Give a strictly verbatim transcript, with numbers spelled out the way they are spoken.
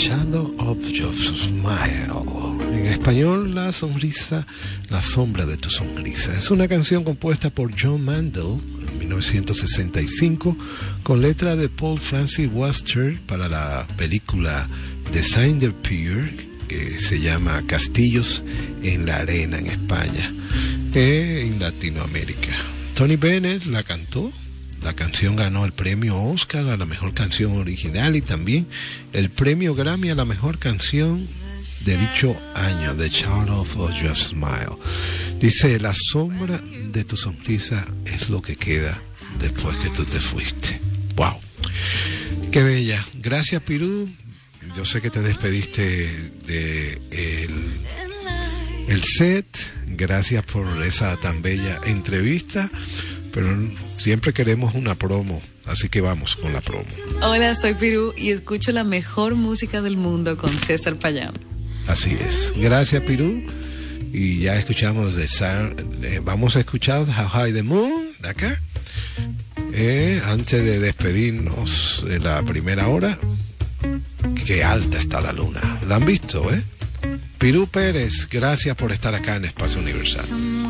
Shadow of Your Smile. En español, La sonrisa, la sombra de tu sonrisa. Es una canción compuesta por John Mandel en mil novecientos sesenta y cinco con letra de Paul Francis Wachter para la película Design the Pier, que se llama Castillos en la Arena en España, eh, en Latinoamérica. Tony Bennett la cantó. La canción ganó el premio Oscar a la mejor canción original y también el premio Grammy a la mejor canción de dicho año, The Shadow of Your Smile. Dice, la sombra de tu sonrisa es lo que queda después que tú te fuiste. ¡Wow! ¡Qué bella! Gracias, Pirú. Yo sé que te despediste de el, el set. Gracias por esa tan bella entrevista. Pero siempre queremos una promo, así que vamos con la promo. Hola, soy Pirú y escucho la mejor música del mundo con César Payán. Así es. Gracias, Pirú. Y ya escuchamos de Sar, eh, vamos a escuchar How High the Moon de acá. Eh, antes de despedirnos de la primera hora, qué alta está la luna. ¿La han visto, eh? Pirú Pérez, gracias por estar acá en Espacio Universal.